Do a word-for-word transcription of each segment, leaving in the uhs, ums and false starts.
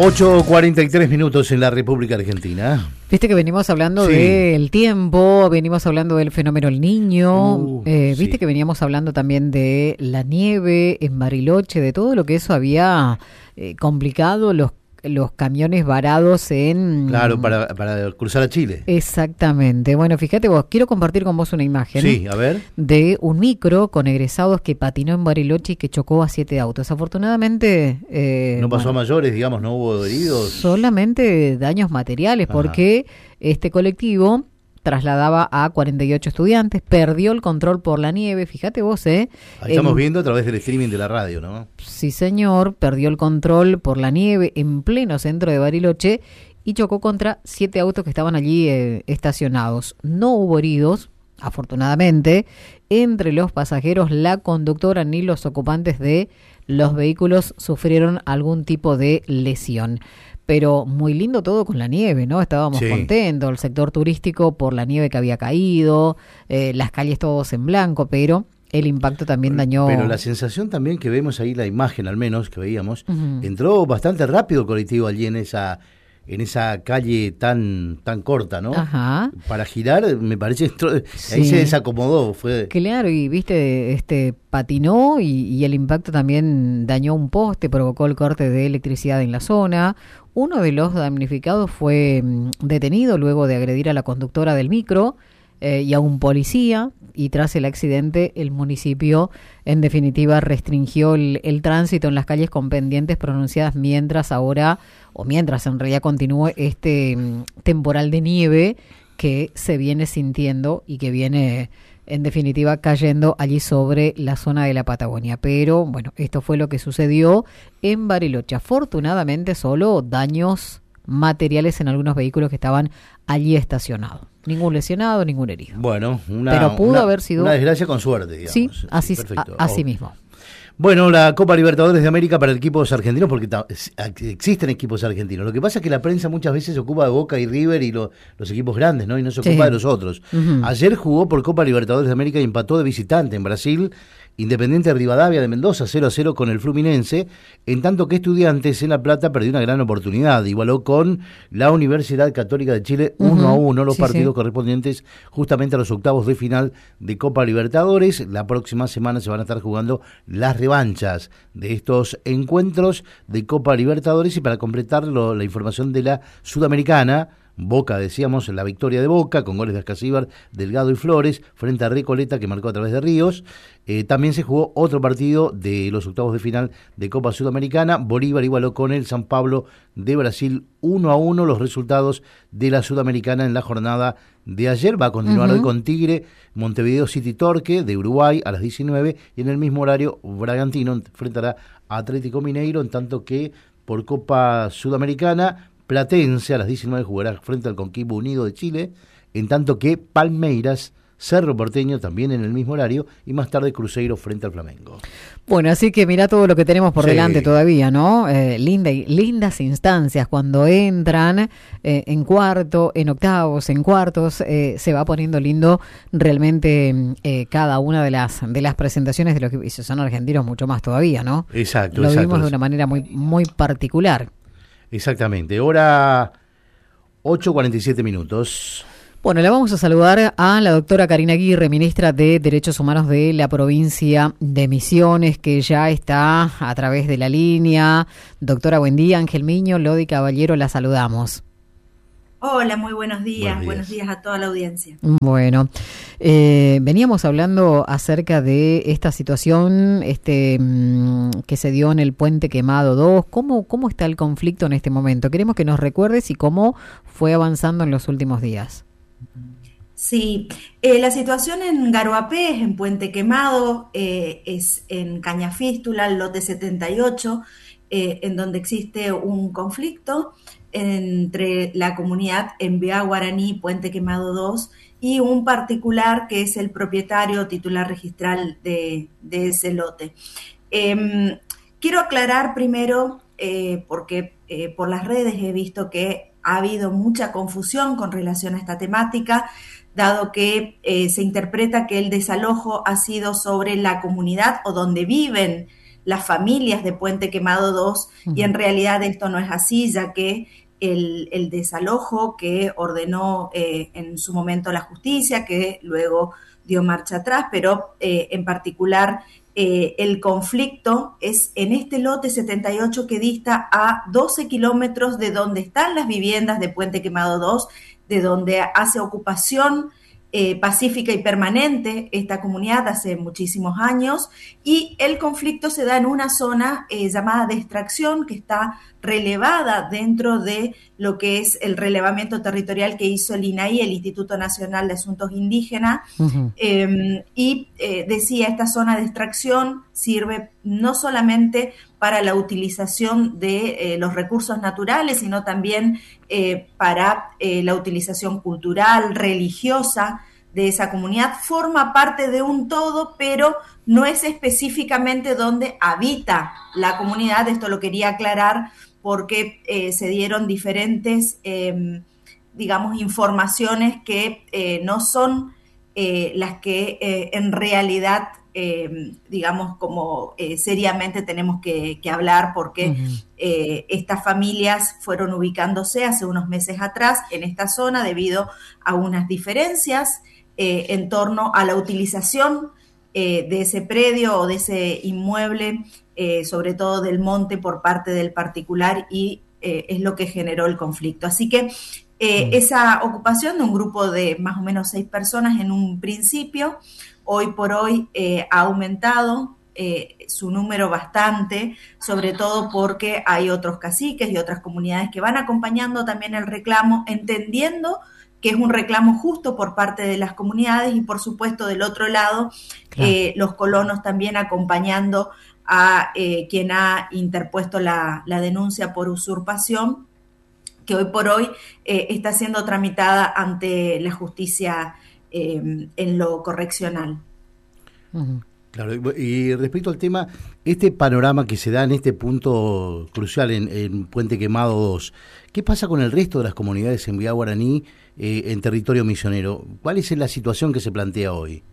ocho cuarenta y tres minutos en la República Argentina. Viste que venimos hablando Sí. del tiempo, venimos hablando del fenómeno El Niño, Uh, eh, viste sí. que veníamos hablando también de la nieve en Bariloche, de todo lo que eso había eh, complicado los los camiones varados en... Claro, para, para cruzar a Chile. Exactamente. Bueno, fíjate vos, quiero compartir con vos una imagen Sí, a ver. de un micro con egresados que patinó en Bariloche y que chocó a siete autos. Afortunadamente... Eh, No pasó bueno, a mayores, digamos, no hubo heridos. solamente daños materiales, Ajá. porque este colectivo trasladaba a cuarenta y ocho estudiantes, perdió el control por la nieve, fíjate vos, ¿eh? Ahí estamos En- viendo a través del streaming de la radio, ¿no? Sí, señor, perdió el control por la nieve en pleno centro de Bariloche y chocó contra siete autos que estaban allí eh, estacionados. No hubo heridos, afortunadamente. Entre los pasajeros, la conductora ni los ocupantes de los vehículos sufrieron algún tipo de lesión. Pero muy lindo todo con la nieve, ¿no? Estábamos Sí. contentos, el sector turístico por la nieve que había caído, eh, las calles todos en blanco, pero el impacto también dañó... Pero la sensación también que vemos ahí, la imagen al menos que veíamos, Ujú. entró bastante rápido el colectivo allí en esa en esa calle tan tan corta, ¿no? Ajá. Para girar, me parece, entró- ahí Sí. se desacomodó, fue... Claro, y viste, este patinó y, y el impacto también dañó un poste, provocó el corte de electricidad en la zona. Uno de los damnificados fue mm, detenido luego de agredir a la conductora del micro eh, y a un policía, y tras el accidente el municipio en definitiva restringió el, el tránsito en las calles con pendientes pronunciadas mientras ahora, o mientras en realidad continúe este mm, temporal de nieve que se viene sintiendo y que viene en definitiva cayendo allí sobre la zona de la Patagonia. Pero bueno, esto fue lo que sucedió en Bariloche. Afortunadamente solo daños materiales en algunos vehículos que estaban allí estacionados. Ningún lesionado, ningún herido. Bueno, una, Pero pudo una- haber sido- una desgracia con suerte, digamos. Sí, así, perfecto. a- así Oh. mismo. Bueno, la Copa Libertadores de América para equipos argentinos, porque ta- es- existen equipos argentinos. Lo que pasa es que la prensa muchas veces se ocupa de Boca y River y lo- los equipos grandes, ¿no? Y no se Sí. ocupa de los otros. Ujú. Ayer jugó por Copa Libertadores de América y empató de visitante en Brasil, Independiente de Rivadavia de Mendoza, cero a cero con el Fluminense, en tanto que Estudiantes en La Plata perdió una gran oportunidad. Igualó con la Universidad Católica de Chile uno a uno los Sí, partidos sí. correspondientes justamente a los octavos de final de Copa Libertadores. La próxima semana se van a estar jugando las revanchas de estos encuentros de Copa Libertadores, y para completar lo- la información de la Sudamericana, Boca, decíamos, la victoria de Boca con goles de Ascasíbar, Delgado y Flores frente a Recoleta, que marcó a través de Ríos. Eh, también se jugó otro partido de los octavos de final de Copa Sudamericana. Bolívar igualó con el San Pablo de Brasil uno a uno. Los resultados de la Sudamericana en la jornada de ayer. Va a continuar Ujú. hoy con Tigre, Montevideo City Torque de Uruguay a las diecinueve, y en el mismo horario Bragantino enfrentará a Atlético Mineiro, en tanto que por Copa Sudamericana Platense a las diecinueve jugará frente al Coquimbo Unido de Chile, en tanto que Palmeiras, Cerro Porteño también en el mismo horario, y más tarde Cruzeiro frente al Flamengo. Bueno, así que mira todo lo que tenemos por Sí. delante todavía, ¿no? Eh, linda y- lindas instancias cuando entran eh, en cuarto, en octavos, en cuartos, eh, se va poniendo lindo realmente mm, eh, cada una de las de las presentaciones de los que y si son argentinos mucho más todavía, ¿no? Exacto, Lo exacto. vimos de una manera muy muy particular. Exactamente. Hora ocho cuarenta y siete minutos. Bueno, le vamos a saludar a la doctora Karina Aguirre, ministra de Derechos Humanos de la provincia de Misiones, que ya está a través de la línea. Doctora, buen día. Ángel Miño, Lodi Caballero, la saludamos. Hola, muy buenos días. Buenos Buenos días. días, a toda la audiencia. Bueno, eh, veníamos hablando acerca de esta situación este, mm, que se dio en el Puente Quemado dos. ¿Cómo, ¿Cómo está el conflicto en este momento? Queremos que nos recuerdes y cómo fue avanzando en los últimos días. Sí, eh, la situación en Garoapé, en Puente Quemado, eh, es en Cañafístula, el lote setenta y ocho, eh, en donde existe un conflicto entre la comunidad Enviá Guaraní, Puente Quemado dos, y un particular que es el propietario titular registral de, de ese lote. Eh, quiero aclarar primero, eh, porque eh, por las redes he visto que ha habido mucha confusión con relación a esta temática, dado que eh, se interpreta que el desalojo ha sido sobre la comunidad o donde viven las familias de Puente Quemado dos, uh-huh. y en realidad esto no es así, ya que el, el desalojo que ordenó eh, en su momento la justicia, que luego dio marcha atrás, pero eh, en particular eh, el conflicto es en este lote setenta y ocho que dista a doce kilómetros de donde están las viviendas de Puente Quemado dos, de donde hace ocupación eh, pacífica y permanente esta comunidad hace muchísimos años, y el conflicto se da en una zona eh, llamada de extracción, que está relevada dentro de lo que es el relevamiento territorial que hizo el I N A I, el Instituto Nacional de Asuntos Indígenas, uh-huh. eh, y eh, decía, esta zona de extracción sirve no solamente para la utilización de eh, los recursos naturales, sino también eh, para eh, la utilización cultural, religiosa de esa comunidad. Forma parte de un todo, pero no es específicamente donde habita la comunidad. Esto lo quería aclarar porque eh, se dieron diferentes, eh, digamos, informaciones que eh, no son eh, las que eh, en realidad, eh, digamos, como eh, seriamente tenemos que, que hablar, porque uh-huh. eh, estas familias fueron ubicándose hace unos meses atrás en esta zona debido a unas diferencias eh, en torno a la utilización eh, de ese predio o de ese inmueble, Eh, sobre todo del monte, por parte del particular, y eh, es lo que generó el conflicto. Así que eh, mm. esa ocupación de un grupo de más o menos seis personas en un principio, hoy por hoy eh, ha aumentado eh, su número bastante, sobre todo porque hay otros caciques y otras comunidades que van acompañando también el reclamo, entendiendo que es un reclamo justo por parte de las comunidades, y por supuesto del otro lado, claro. eh, los colonos también acompañando a eh, quien ha interpuesto la, la denuncia por usurpación, que hoy por hoy eh, está siendo tramitada ante la justicia eh, en lo correccional. Uh-huh. Claro, y respecto al tema, este panorama que se da en este punto crucial en, en Puente Quemado dos, ¿qué pasa con el resto de las comunidades en Villa Guaraní eh, en territorio misionero? ¿Cuál es la situación que se plantea hoy?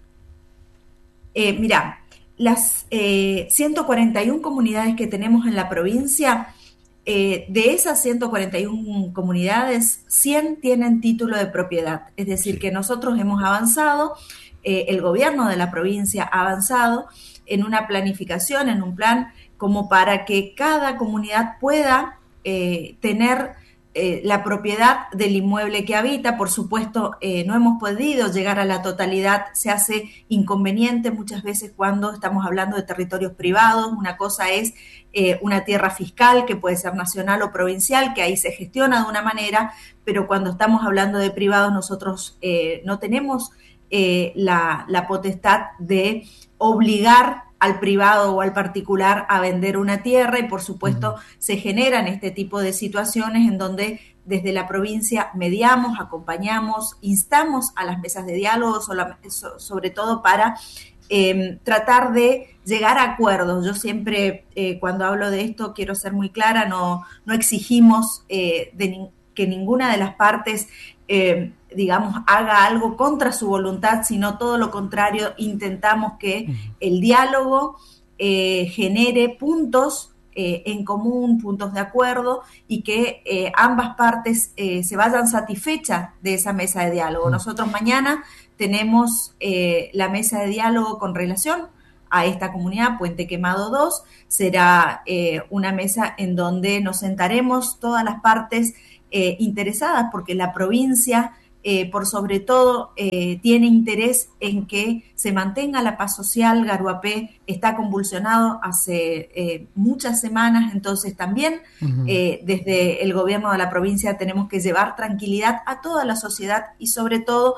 Eh, mirá, las eh, ciento cuarenta y una comunidades que tenemos en la provincia, eh, de esas ciento cuarenta y una comunidades, cien tienen título de propiedad. Es decir, sí. que nosotros hemos avanzado, eh, el gobierno de la provincia ha avanzado en una planificación, en un plan, como para que cada comunidad pueda eh, tener Eh, la propiedad del inmueble que habita. Por supuesto, eh, no hemos podido llegar a la totalidad, se hace inconveniente muchas veces cuando estamos hablando de territorios privados. Una cosa es eh, una tierra fiscal, que puede ser nacional o provincial, que ahí se gestiona de una manera, pero cuando estamos hablando de privados, nosotros eh, no tenemos eh, la, la potestad de obligar al privado o al particular a vender una tierra, y por supuesto uh-huh. se generan este tipo de situaciones en donde desde la provincia mediamos, acompañamos, instamos a las mesas de diálogo, sobre todo para eh, tratar de llegar a acuerdos. Yo siempre eh, cuando hablo de esto quiero ser muy clara, no, no exigimos eh, de ni- que ninguna de las partes eh, digamos, haga algo contra su voluntad, sino todo lo contrario, intentamos que el diálogo eh, genere puntos eh, en común, puntos de acuerdo, y que eh, ambas partes eh, se vayan satisfechas de esa mesa de diálogo. Nosotros mañana tenemos eh, la mesa de diálogo con relación a esta comunidad, Puente Quemado dos, será eh, una mesa en donde nos sentaremos todas las partes eh, interesadas, porque la provincia Eh, por sobre todo, eh, tiene interés en que se mantenga la paz social. Garuapé está convulsionado hace eh, muchas semanas, entonces también uh-huh. eh, desde el gobierno de la provincia tenemos que llevar tranquilidad a toda la sociedad, y sobre todo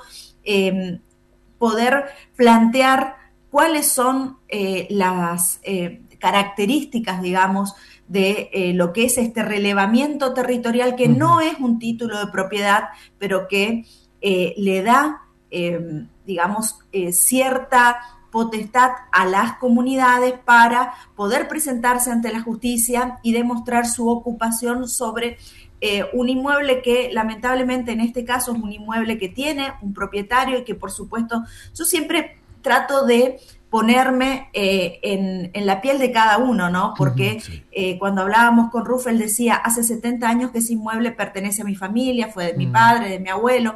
eh, poder plantear cuáles son eh, las eh, características, digamos, de eh, lo que es este relevamiento territorial, que uh-huh. no es un título de propiedad, pero que eh, le da, eh, digamos, eh, cierta potestad a las comunidades para poder presentarse ante la justicia y demostrar su ocupación sobre eh, un inmueble que lamentablemente en este caso es un inmueble que tiene un propietario, y que por supuesto yo siempre trato de ponerme eh, en, en la piel de cada uno, ¿no? Porque sí. eh, cuando hablábamos con Rufo, él decía, hace setenta años que ese inmueble pertenece a mi familia, fue de mi padre, de mi abuelo,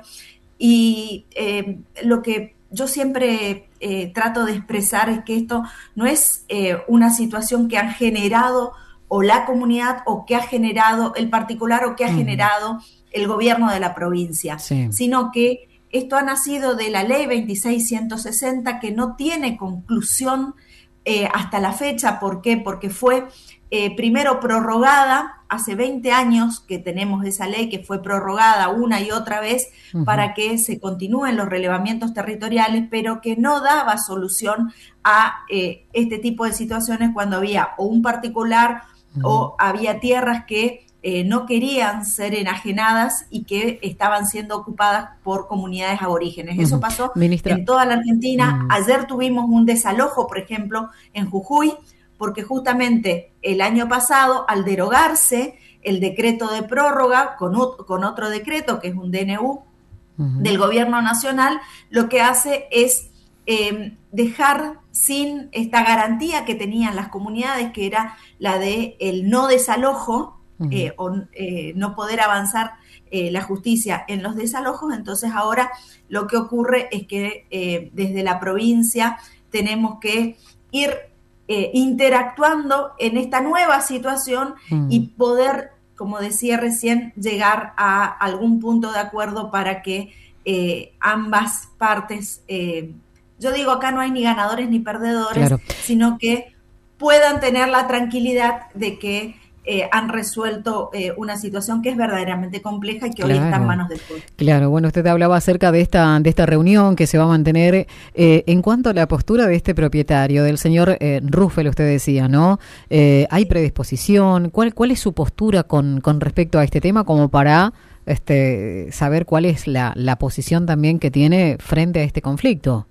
y eh, lo que yo siempre eh, trato de expresar es que esto no es eh, una situación que han generado o la comunidad o que ha generado el particular o que ha uh-huh. generado el gobierno de la provincia, sí. sino que esto ha nacido de la ley veintiséis ciento sesenta que no tiene conclusión eh, hasta la fecha. ¿Por qué? Porque fue eh, primero prorrogada, hace veinte años que tenemos esa ley que fue prorrogada una y otra vez uh-huh. para que se continúen los relevamientos territoriales, pero que no daba solución a eh, este tipo de situaciones cuando había o un particular uh-huh. o había tierras que Eh, no querían ser enajenadas y que estaban siendo ocupadas por comunidades aborígenes. Uh-huh. Eso pasó Ministra. en toda la Argentina. Uh-huh. Ayer tuvimos un desalojo, por ejemplo, en Jujuy, porque justamente el año pasado, al derogarse el decreto de prórroga con, otro, con otro decreto, que es un D N U uh-huh. del gobierno nacional, lo que hace es eh, dejar sin esta garantía que tenían las comunidades, que era la de el no desalojo, Eh, o eh, no poder avanzar eh, la justicia en los desalojos. Entonces ahora lo que ocurre es que eh, desde la provincia tenemos que ir eh, interactuando en esta nueva situación uh-huh. y poder, como decía recién, llegar a algún punto de acuerdo para que eh, ambas partes, eh, yo digo acá no hay ni ganadores ni perdedores, claro. sino que puedan tener la tranquilidad de que Eh, han resuelto eh, una situación que es verdaderamente compleja y que claro, hoy está en manos del pueblo. Claro, bueno, usted hablaba acerca de esta de esta reunión que se va a mantener. Eh, en cuanto a la postura de este propietario, del señor eh, Ruffel, usted decía, ¿no? Eh, ¿Hay predisposición? ¿Cuál cuál es su postura con, con respecto a este tema como para este saber cuál es la, la posición también que tiene frente a este conflicto?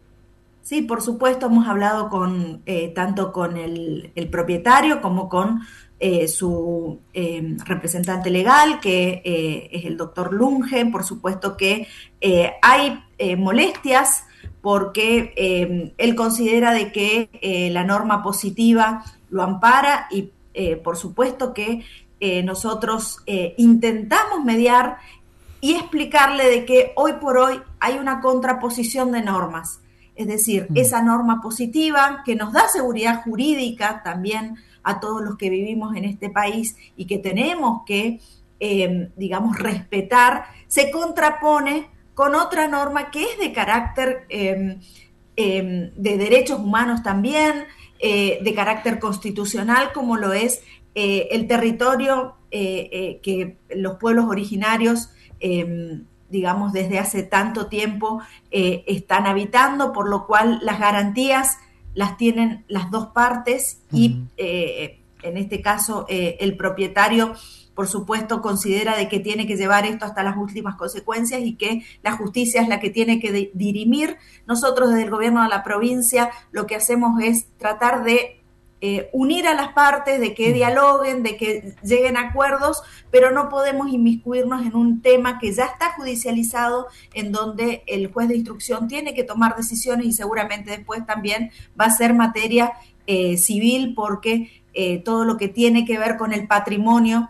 Sí, por supuesto, hemos hablado con eh, tanto con el, el propietario como con eh, su eh, representante legal, que eh, es el doctor Lunge. Por supuesto que eh, hay eh, molestias porque eh, él considera de que eh, la norma positiva lo ampara y eh, por supuesto que eh, nosotros eh, intentamos mediar y explicarle de que hoy por hoy hay una contraposición de normas. Es decir, esa norma positiva que nos da seguridad jurídica también a todos los que vivimos en este país y que tenemos que, eh, digamos, respetar, se contrapone con otra norma que es de carácter eh, eh, de derechos humanos también, eh, de carácter constitucional, como lo es eh, el territorio eh, eh, que los pueblos originarios eh, digamos, desde hace tanto tiempo eh, están habitando, por lo cual las garantías las tienen las dos partes y uh-huh. eh, en este caso eh, el propietario, por supuesto, considera de que tiene que llevar esto hasta las últimas consecuencias y que la justicia es la que tiene que de- dirimir. Nosotros desde el gobierno de la provincia lo que hacemos es tratar de Eh, unir a las partes, de que dialoguen, de que lleguen a acuerdos, pero no podemos inmiscuirnos en un tema que ya está judicializado, en donde el juez de instrucción tiene que tomar decisiones y seguramente después también va a ser materia eh, civil, porque eh, todo lo que tiene que ver con el patrimonio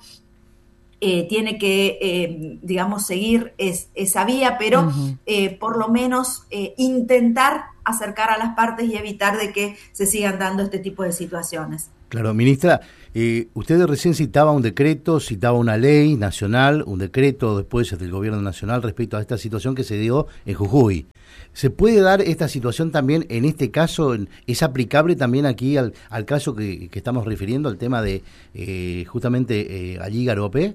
eh, tiene que, eh, digamos, seguir es, esa vía, pero uh-huh. eh, por lo menos eh, intentar acercar a las partes y evitar de que se sigan dando este tipo de situaciones. Claro, ministra, eh, usted recién citaba un decreto, citaba una ley nacional, un decreto después del gobierno nacional respecto a esta situación que se dio en Jujuy. ¿Se puede dar esta situación también en este caso? ¿Es aplicable también aquí al, al caso que, que estamos refiriendo, al tema de eh, justamente eh, allí Garopé?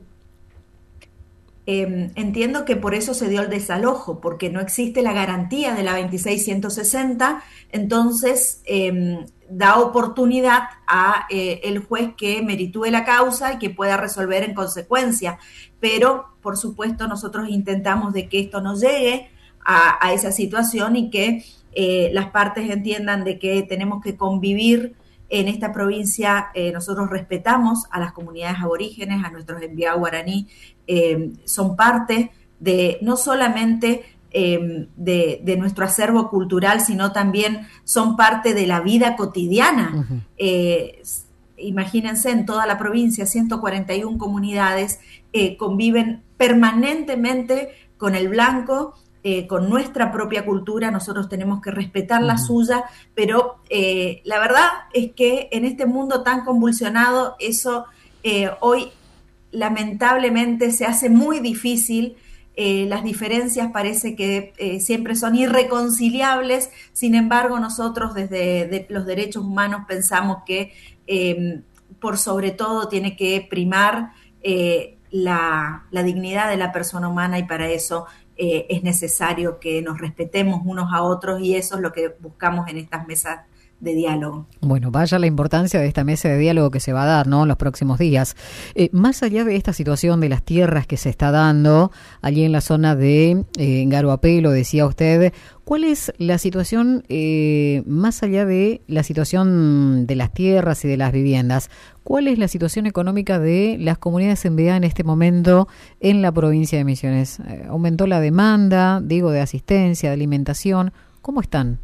Eh, entiendo que por eso se dio el desalojo, porque no existe la garantía de la veintiséis ciento sesenta, entonces eh, da oportunidad a eh, el juez que meritúe la causa y que pueda resolver en consecuencia, pero por supuesto nosotros intentamos de que esto no llegue a, a esa situación y que eh, las partes entiendan de que tenemos que convivir. En esta provincia eh, nosotros respetamos a las comunidades aborígenes, a nuestros enviados guaraní, eh, son parte de no solamente eh, de, de nuestro acervo cultural, sino también son parte de la vida cotidiana. Uh-huh. Eh, imagínense, en toda la provincia, ciento cuarenta y una comunidades eh, conviven permanentemente con el blanco, eh, con nuestra propia cultura. Nosotros tenemos que respetar uh-huh. la suya, pero eh, la verdad es que en este mundo tan convulsionado, eso eh, hoy lamentablemente se hace muy difícil. Eh, las diferencias parece que eh, siempre son irreconciliables. Sin embargo, nosotros desde de los derechos humanos pensamos que eh, por sobre todo tiene que primar eh, la, la dignidad de la persona humana, y para eso eh, es necesario que nos respetemos unos a otros, y eso es lo que buscamos en estas mesas de diálogo. Bueno, vaya la importancia de esta mesa de diálogo que se va a dar, ¿no?, en los próximos días. Eh, más allá de esta situación de las tierras que se está dando allí en la zona de eh, Garuapé, lo decía usted, ¿cuál es la situación, eh, más allá de la situación de las tierras y de las viviendas, cuál es la situación económica de las comunidades en veda en este momento en la provincia de Misiones? Eh, ¿Aumentó la demanda, digo, de asistencia, de alimentación? ¿Cómo están?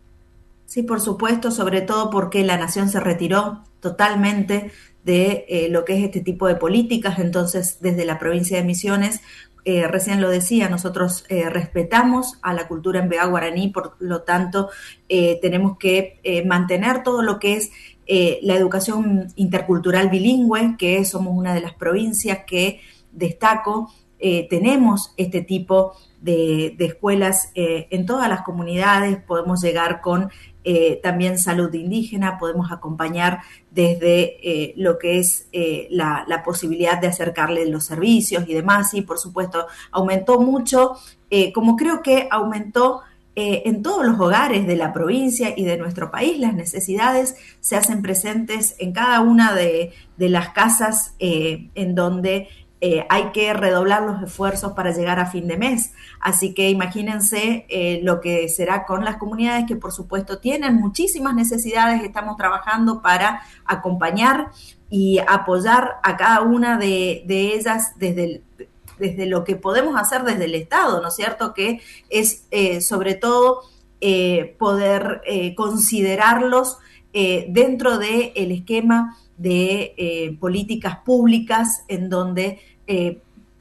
Sí, por supuesto, sobre todo porque la nación se retiró totalmente de eh, lo que es este tipo de políticas. Entonces, desde la provincia de Misiones, eh, recién lo decía, nosotros eh, respetamos a la cultura en veda guaraní, por lo tanto, eh, tenemos que eh, mantener todo lo que es eh, la educación intercultural bilingüe, que somos una de las provincias que destaco. Eh, tenemos este tipo de, de escuelas eh, en todas las comunidades. Podemos llegar con eh, también salud indígena, podemos acompañar desde eh, lo que es eh, la, la posibilidad de acercarle los servicios y demás. Y por supuesto aumentó mucho, eh, como creo que aumentó eh, en todos los hogares de la provincia y de nuestro país. Las necesidades se hacen presentes en cada una de, de las casas eh, en donde Eh, hay que redoblar los esfuerzos para llegar a fin de mes. Así que imagínense eh, lo que será con las comunidades, que por supuesto tienen muchísimas necesidades. Estamos trabajando para acompañar y apoyar a cada una de, de ellas desde, el, desde lo que podemos hacer desde el Estado, ¿no es cierto? Que es eh, sobre todo eh, poder eh, considerarlos eh, dentro del esquema de eh, políticas públicas, en donde eh,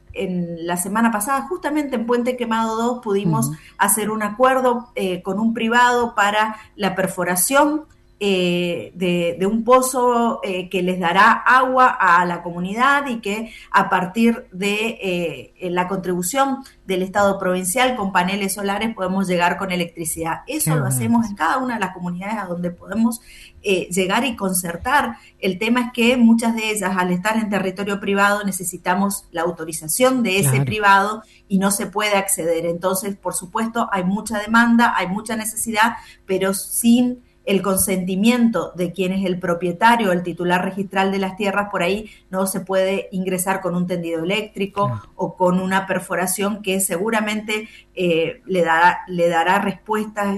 en la semana pasada, justamente en Puente Quemado dos, pudimos uh-huh. hacer un acuerdo eh, con un privado para la perforación eh, de, de un pozo eh, que les dará agua a la comunidad, y que a partir de eh, la contribución del Estado provincial con paneles solares podemos llegar con electricidad. Eso Qué lo bueno. hacemos en cada una de las comunidades a donde podemos eh, llegar y concertar. El tema es que muchas de ellas, al estar en territorio privado, necesitamos la autorización de ese claro. privado, y no se puede acceder. Entonces, por supuesto, hay mucha demanda, hay mucha necesidad, pero sin el consentimiento de quien es el propietario, el titular registral de las tierras, por ahí no se puede ingresar con un tendido eléctrico claro. o con una perforación que seguramente eh, le dará, le dará respuestas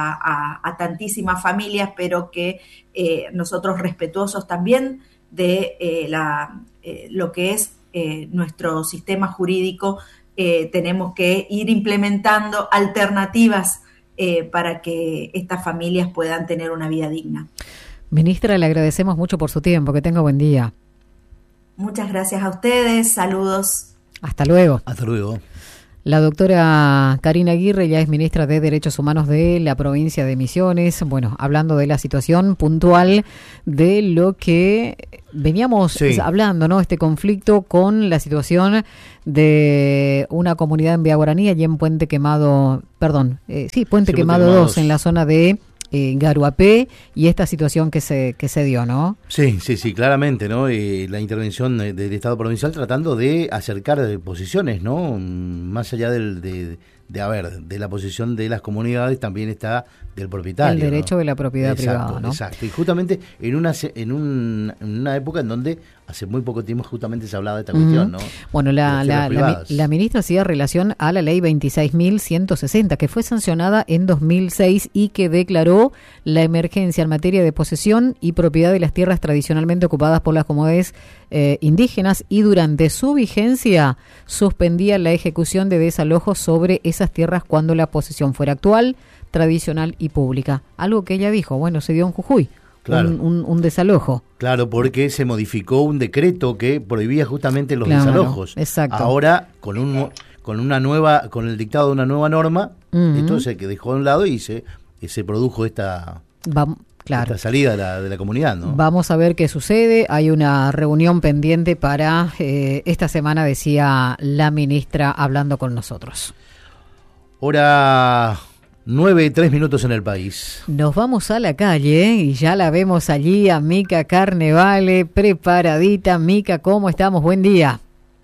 a, a, a tantísimas familias, pero que eh, nosotros, respetuosos también de eh, la, eh, lo que es eh, nuestro sistema jurídico, eh, tenemos que ir implementando alternativas Eh, para que estas familias puedan tener una vida digna. Ministra, le agradecemos mucho por su tiempo. Que tenga buen día. Muchas gracias a ustedes. Saludos. Hasta luego. Hasta luego. La doctora Karina Aguirre ya es ministra de Derechos Humanos de la provincia de Misiones. Bueno, hablando de la situación puntual de lo que veníamos sí. hablando, ¿no? Este conflicto con la situación de una comunidad en veda guaraní, allí en Puente Quemado, perdón, eh, sí, Puente sí, Quemado dos, en la zona de eh, Garuapé, y esta situación que se que se dio, ¿no? Sí, sí, sí, claramente, ¿no? Eh, la intervención de, del Estado provincial tratando de acercar posiciones, ¿no? Más allá del, de, de, a ver, de la posición de las comunidades, también está del propietario. El derecho ¿no? de la propiedad exacto, privada, ¿no? Exacto, y justamente en una en, un, en una época en donde hace muy poco tiempo justamente se hablaba de esta uh-huh. cuestión, ¿no? Bueno, la, la, la, la ministra hacía relación a la ley veintiséis mil ciento sesenta, que fue sancionada en dos mil seis y que declaró la emergencia en materia de posesión y propiedad de las tierras tradicionalmente ocupadas por las comunidades eh, indígenas, y durante su vigencia suspendía la ejecución de desalojos sobre esa esas tierras cuando la posesión fuera actual, tradicional y pública. Algo que ella dijo, bueno, se dio en Jujuy. Claro. Un, un, un desalojo. Claro, porque se modificó un decreto que prohibía justamente los claro, desalojos. Exacto. Ahora, con un con una nueva, con el dictado de una nueva norma, uh-huh. esto se dejó de un lado y se, se produjo esta, Va, claro. esta salida de la, de la comunidad, ¿no? Vamos a ver qué sucede. Hay una reunión pendiente para eh, esta semana, decía la ministra hablando con nosotros. Hora nueve, tres minutos en el país. Nos vamos a la calle y ya la vemos allí a Mica Carnevale preparadita. Mica, ¿cómo estamos? Buen día.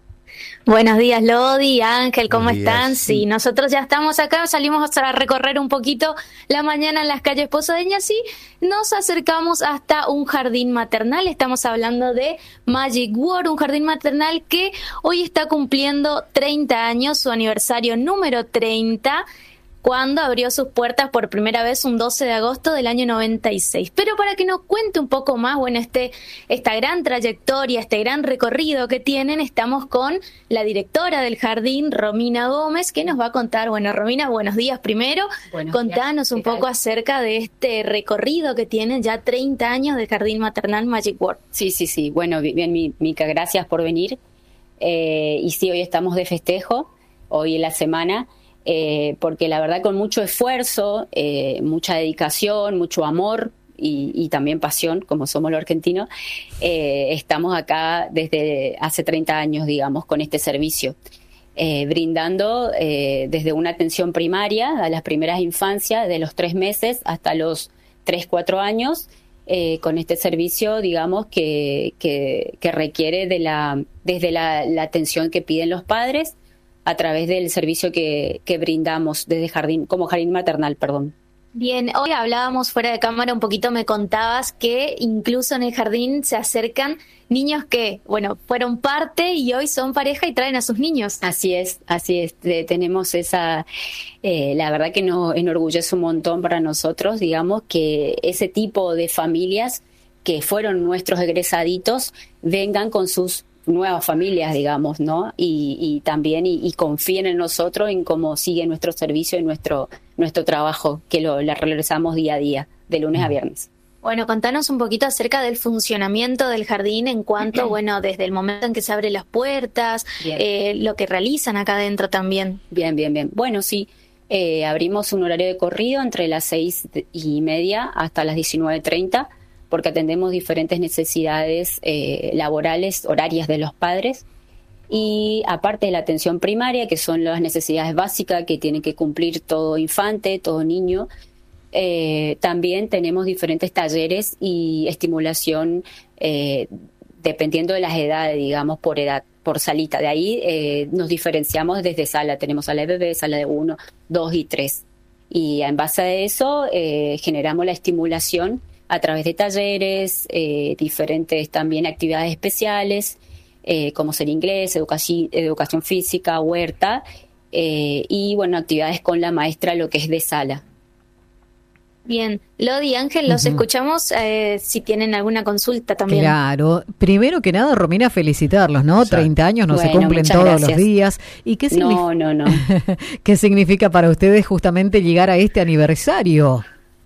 Buenos días, Lodi, Ángel, ¿cómo están? Sí, nosotros ya estamos acá, salimos a recorrer un poquito la mañana en las calles posadeñas y nos acercamos hasta un jardín maternal. Estamos hablando de Magic World, un jardín maternal que hoy está cumpliendo treinta años, su aniversario número treinta, cuando abrió sus puertas por primera vez un doce de agosto del año noventa y seis. Pero para que nos cuente un poco más, bueno, este esta gran trayectoria, este gran recorrido que tienen, estamos con la directora del jardín, Romina Gómez, que nos va a contar. Bueno, Romina, buenos días primero. Buenos Contanos días, un poco acerca de este recorrido que tienen ya treinta años del jardín maternal Magic World. Sí, sí, sí. Bueno, bien, Mica, gracias por venir. Eh, y sí, hoy estamos de festejo, hoy en la semana. Eh, porque la verdad con mucho esfuerzo, eh, mucha dedicación, mucho amor y, y también pasión, como somos los argentinos, eh, estamos acá desde hace treinta años, digamos, con este servicio, eh, brindando eh, desde una atención primaria a las primeras infancias, de los tres meses hasta los tres, cuatro años, eh, con este servicio, digamos, que, que, que requiere de la, desde la, la atención que piden los padres, a través del servicio que, que brindamos desde jardín, como jardín maternal, perdón. Bien, hoy hablábamos fuera de cámara un poquito, me contabas que incluso en el jardín se acercan niños que, bueno, fueron parte y hoy son pareja y traen a sus niños. Así es, así es, de, tenemos esa, eh, la verdad que nos enorgullece un montón para nosotros, digamos, que ese tipo de familias que fueron nuestros egresaditos vengan con sus nuevas familias, digamos, ¿no? Y, y también y, y confíen en nosotros, en cómo sigue nuestro servicio y nuestro nuestro trabajo, que lo la realizamos día a día, de lunes a viernes. Bueno, contanos un poquito acerca del funcionamiento del jardín en cuanto, bueno, desde el momento en que se abren las puertas, eh, lo que realizan acá adentro también. Bien, bien, bien. Bueno, sí, eh, abrimos un horario de corrido entre las seis y media hasta las diecinueve treinta, porque atendemos diferentes necesidades eh, laborales, horarias de los padres, y aparte de la atención primaria, que son las necesidades básicas que tiene que cumplir todo infante, todo niño, eh, también tenemos diferentes talleres y estimulación eh, dependiendo de las edades, digamos, por edad, por salita. De ahí eh, nos diferenciamos desde sala, tenemos sala de bebé, sala de uno, dos y tres. Y en base a eso eh, generamos la estimulación a través de talleres, eh, diferentes también actividades especiales, eh, como ser inglés, educación, educación física, huerta, eh, y bueno, actividades con la maestra, lo que es de sala. Bien, Lodi, Ángel, los uh-huh. escuchamos eh, si tienen alguna consulta también. Claro, primero que nada, Romina, felicitarlos, ¿no? Exacto. treinta años no bueno, se cumplen todos gracias. Los días. ¿Y qué, signific- no, no, no. ¿Qué significa para ustedes justamente llegar a este aniversario?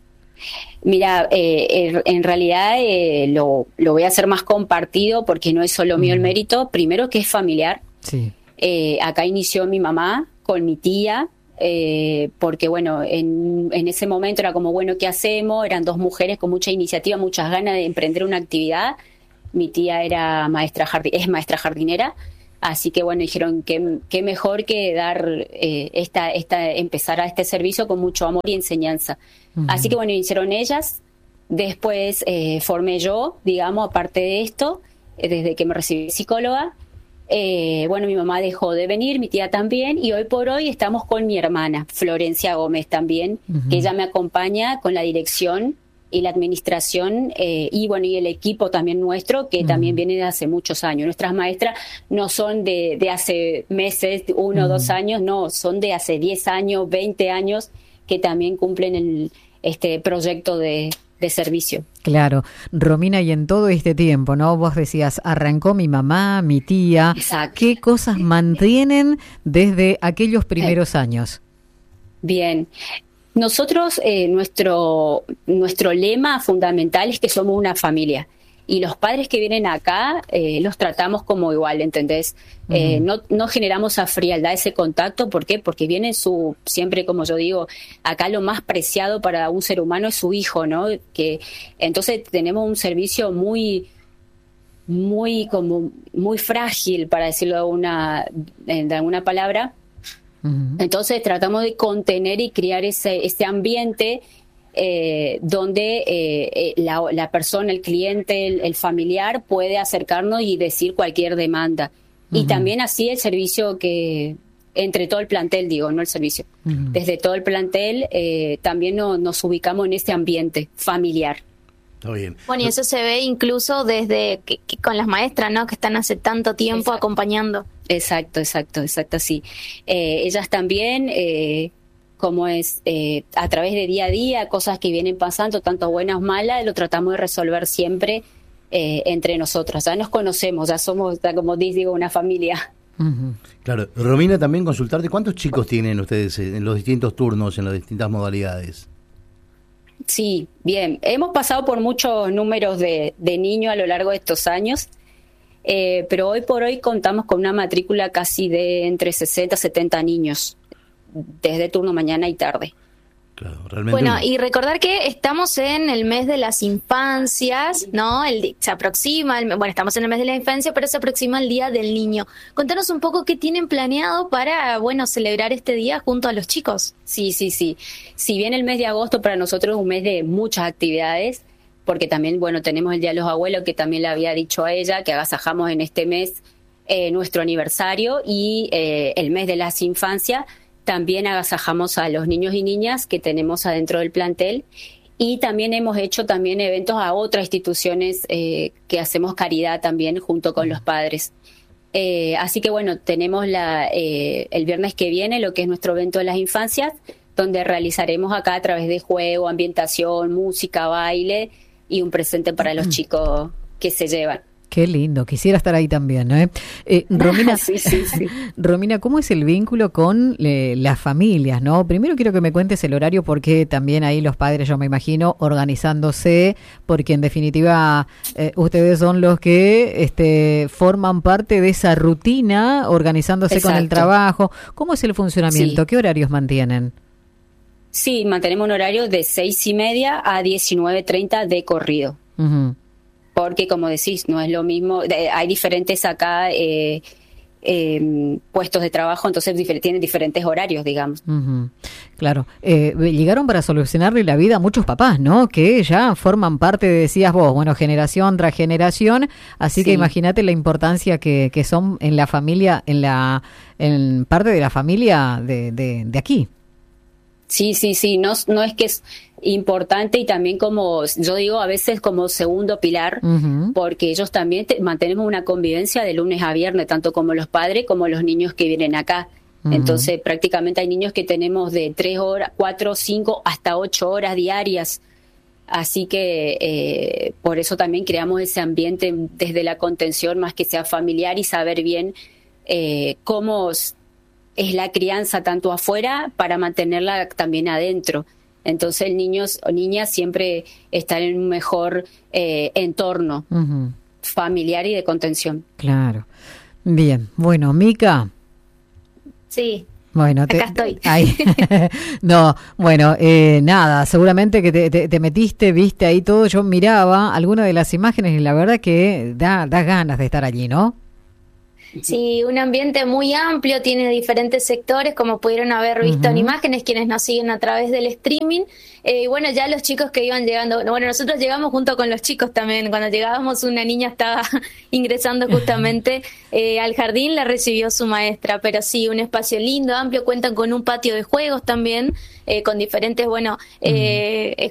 Mira, eh, en realidad eh, lo, lo voy a hacer más compartido porque no es solo mío el mérito. Primero que es familiar. Sí. Eh, acá inició mi mamá con mi tía, eh, porque bueno, en, en ese momento era como, bueno, ¿qué hacemos? Eran dos mujeres con mucha iniciativa, muchas ganas de emprender una actividad. Mi tía era maestra jardin- es maestra jardinera. Así que bueno, dijeron que qué mejor que dar eh, esta, esta, empezar a este servicio con mucho amor y enseñanza. Uh-huh. Así que bueno, hicieron ellas. Después eh, formé yo, digamos, aparte de esto, eh, desde que me recibí psicóloga. Eh, bueno, mi mamá dejó de venir, mi tía también, y hoy por hoy estamos con mi hermana, Florencia Gómez también, uh-huh. que ella me acompaña con la dirección y la administración, eh, y bueno, y el equipo también nuestro, que uh-huh. también viene de hace muchos años. Nuestras maestras no son de, de hace meses, uno o uh-huh. dos años, no, son de hace diez años, veinte años, que también cumplen el, este proyecto de, de servicio. Claro. Romina, y en todo este tiempo, ¿no? Vos decías, arrancó mi mamá, mi tía. Exacto. ¿Qué cosas mantienen desde aquellos primeros años? Bien. Nosotros, eh, nuestro, nuestro lema fundamental es que somos una familia. Y los padres que vienen acá eh, los tratamos como igual, ¿entendés? Uh-huh. Eh, no, no generamos esa frialdad, ese contacto. ¿Por qué? Porque viene su, siempre como yo digo, acá lo más preciado para un ser humano es su hijo, ¿no? Que entonces tenemos un servicio muy, muy como muy frágil, para decirlo de alguna, de alguna palabra. Uh-huh. Entonces tratamos de contener y crear ese, ese ambiente Eh, donde eh, la, la persona, el cliente, el, el familiar puede acercarnos y decir cualquier demanda. Uh-huh. Y también así el servicio que, entre todo el plantel, digo, no el servicio, uh-huh. desde todo el plantel eh, también no, nos ubicamos en este ambiente familiar. Está bien. Bueno, y eso se ve incluso desde que, que con las maestras, ¿no? Que están hace tanto tiempo exacto. acompañando. Exacto, exacto, exacto, sí. Eh, ellas también... Eh, como es eh, a través de día a día, cosas que vienen pasando, tanto buenas o malas, lo tratamos de resolver siempre eh, entre nosotros. Ya nos conocemos, ya somos, ya como digo, una familia. Uh-huh. Claro. Romina, también consultarte, ¿cuántos chicos tienen ustedes en los distintos turnos, en las distintas modalidades? Sí, bien. Hemos pasado por muchos números de, de niños a lo largo de estos años, eh, pero hoy por hoy contamos con una matrícula casi de entre sesenta y setenta niños, desde turno mañana y tarde. Claro, realmente. Bueno, y recordar que estamos en el mes de las infancias, ¿no? El, se aproxima, el, bueno, estamos en el mes de la infancia, pero se aproxima el Día del Niño. Contanos un poco qué tienen planeado para, bueno, celebrar este día junto a los chicos. Sí, sí, sí. Si bien el mes de agosto para nosotros es un mes de muchas actividades, porque también, bueno, tenemos el Día de los Abuelos, que también le había dicho a ella, que agasajamos en este mes eh, nuestro aniversario, y eh, el mes de las infancias, también agasajamos a los niños y niñas que tenemos adentro del plantel, y también hemos hecho también eventos a otras instituciones eh, que hacemos caridad también junto con los padres. Eh, así que bueno, tenemos la, eh, el viernes que viene lo que es nuestro evento de las infancias, donde realizaremos acá a través de juego, ambientación, música, baile y un presente para los chicos que se llevan. Qué lindo, quisiera estar ahí también, ¿no? Eh, eh, Romina, sí, sí, sí. Romina, ¿cómo es el vínculo con eh, las familias, no? Primero quiero que me cuentes el horario, porque también ahí los padres, yo me imagino, organizándose, porque en definitiva eh, ustedes son los que este, forman parte de esa rutina, organizándose Exacto. con el trabajo. ¿Cómo es el funcionamiento? Sí. ¿Qué horarios mantienen? Sí, mantenemos un horario de seis y media a diecinueve treinta de corrido. Uh-huh. Porque, como decís, no es lo mismo, eh, hay diferentes acá eh, eh, puestos de trabajo, entonces difer- tienen diferentes horarios, digamos. Uh-huh. Claro, eh, llegaron para solucionarle la vida a muchos papás, ¿no? Que ya forman parte, decías vos, bueno, generación tras generación, así sí. que imagínate la importancia que, que son en la familia, en la en parte de la familia de, de, de aquí. Sí, sí, sí, no, no es que es importante, y también, como yo digo, a veces como segundo pilar, uh-huh. porque ellos también te, mantenemos una convivencia de lunes a viernes, tanto como los padres como los niños que vienen acá. Uh-huh. Entonces prácticamente hay niños que tenemos de tres horas, cuatro, cinco, hasta ocho horas diarias. Así que eh, por eso también creamos ese ambiente desde la contención, más que sea familiar, y saber bien eh, cómo es la crianza tanto afuera para mantenerla también adentro. Entonces, niños o niñas siempre están en un mejor eh, entorno uh-huh. familiar y de contención. Claro. Bien. Bueno, Mica. Sí. Bueno, te, acá estoy. Ahí. No, bueno, eh, nada, seguramente que te, te, te metiste, viste ahí todo. Yo miraba algunas de las imágenes y la verdad que da, da ganas de estar allí, ¿no? Sí, un ambiente muy amplio, tiene diferentes sectores, como pudieron haber visto uh-huh. en imágenes quienes nos siguen a través del streaming. Eh, y bueno, ya los chicos que iban llegando, bueno, nosotros llegamos junto con los chicos también. Cuando llegábamos, una niña estaba ingresando justamente eh, al jardín, la recibió su maestra. Pero sí, un espacio lindo, amplio, cuentan con un patio de juegos también, eh, con diferentes, bueno, eh,